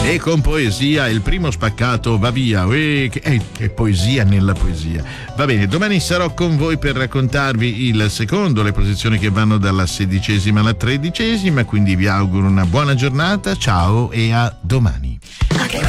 E con poesia il primo spaccato va via. Che poesia nella poesia. Va bene, domani sarò con voi per raccontarvi il secondo, le posizioni che vanno dalla 16ª alla 13ª, quindi vi auguro una buona giornata, ciao e a domani.